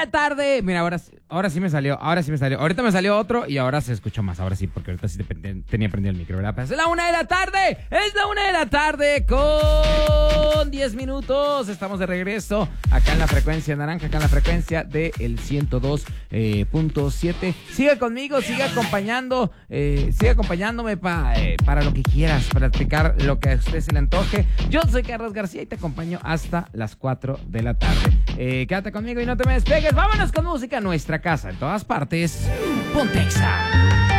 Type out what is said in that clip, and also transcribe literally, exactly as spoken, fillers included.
la tarde. Mira, ahora, ahora sí me salió, ahora sí me salió. Ahorita me salió otro y ahora se escuchó más. Ahora sí, porque ahorita sí te- tenía prendido el micro, ¿verdad? Pues es la una de la tarde. Es la una de la tarde con diez minutos. Estamos de regreso acá en la frecuencia naranja, acá en la frecuencia del ciento dos punto siete. Siga conmigo, siga acompañando, eh, siga acompañándome pa, eh, para lo que quieras, para explicar lo que a usted se le antoje. Yo soy Carlos García y te acompaño hasta las cuatro de la tarde. Eh, quédate conmigo y no te me despegues. Vámonos con música a nuestra casa en todas partes. Ponte Exa.